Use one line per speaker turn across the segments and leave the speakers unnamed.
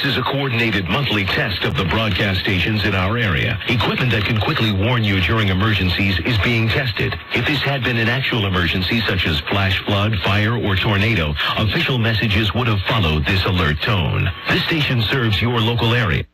is a coordinated monthly test of the broadcast stations in our area. Equipment that can quickly warn you during emergencies is being tested. If this had been an actual emergency such as flash flood, fire, or tornado, official messages would have followed this alert tone. This station serves your local area.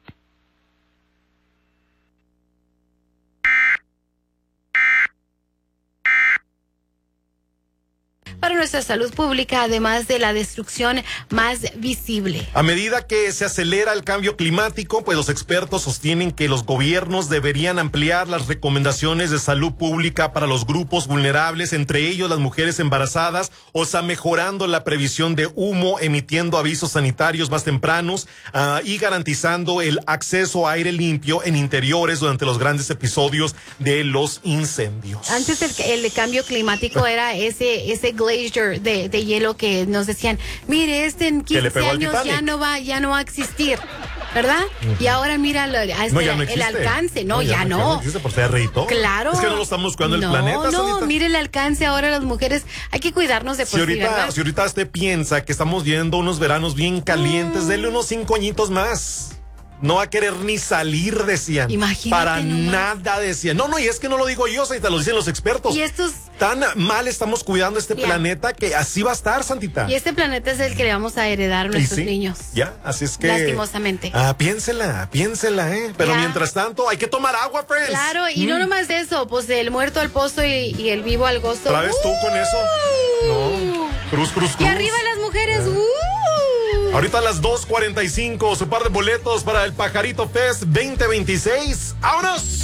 Para nuestra salud pública, además de la destrucción más visible.
A medida que se acelera el cambio climático, pues los expertos sostienen que los gobiernos deberían ampliar las recomendaciones de salud pública para los grupos vulnerables, entre ellos las mujeres embarazadas, o sea, mejorando la previsión de humo, emitiendo avisos sanitarios más tempranos y garantizando el acceso a aire limpio en interiores durante los grandes episodios de los incendios.
Antes el cambio climático era ese glacier de hielo que nos decían, mire, en 15 años ya no va a existir, ¿verdad? Y ahora mira el alcance. No, ya no.
¿Existe por ser reito?
Claro.
Es que no lo estamos cuidando el planeta.
No, mire el alcance. Ahora las mujeres hay que cuidarnos de por sí, ¿verdad?
Si ahorita usted piensa que estamos viendo unos veranos bien calientes, denle unos 5 añitos más. No va a querer ni salir, decían.
Imagínate.
Para nada, decían. No, y es que no lo digo yo, Santita, lo dicen los expertos.
Y estos...
Tan mal estamos cuidando este planeta que así va a estar, Santita.
Y este planeta es el que le vamos a heredar a nuestros niños.
Ya, así es que...
Lastimosamente.
Piénsela, Pero mientras tanto, hay que tomar agua, friends.
Claro, y no nomás eso, pues el muerto al pozo y el vivo al gozo.
¿Otra vez tú con eso? No. Cruz.
Y arriba las mujeres,
Ahorita a las 2:45, su par de boletos para el Pajarito Fest 2026. ¡Vámonos!